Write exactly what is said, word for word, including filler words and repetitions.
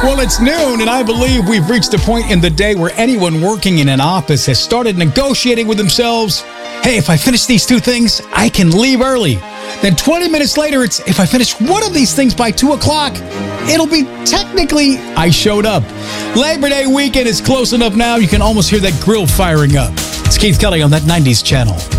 Well, it's noon, and I believe we've reached a point in the day where anyone working in an office has started negotiating with themselves. Hey, if I finish these two things, I can leave early. Then twenty minutes later, it's if I finish one of these things by two o'clock, it'll be technically I showed up. Labor Day weekend is close enough now, you can almost hear that grill firing up. It's Keith Kelly on that nineties channel.